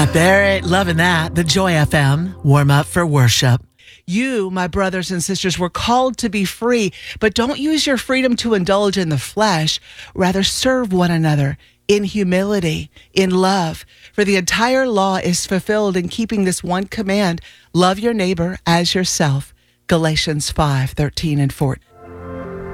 Barrett, loving that. The Joy FM, warm up for worship. You, my brothers and sisters, were called to be free, but don't use your freedom to indulge in the flesh. Rather, serve one another in humility, in love. For the entire law is fulfilled in keeping this one command: love your neighbor as yourself. Galatians 5:13 and 14.